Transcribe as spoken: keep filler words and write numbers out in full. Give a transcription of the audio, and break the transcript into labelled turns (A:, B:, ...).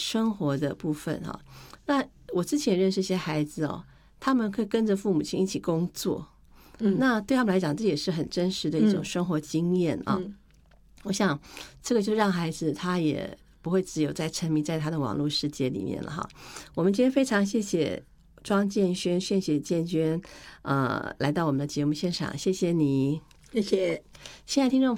A: 生活的部分哈。那我之前认识一些孩子哦，他们可以跟着父母亲一起工作，嗯，那对他们来讲，这也是很真实的一种生活经验啊。嗯，我想这个就让孩子他也不会只有在沉迷在他的网络世界里面了哈。我们今天非常谢谢庄建轩、献血建娟，呃，来到我们的节目现场，谢谢你，
B: 谢谢。
A: 亲爱的听众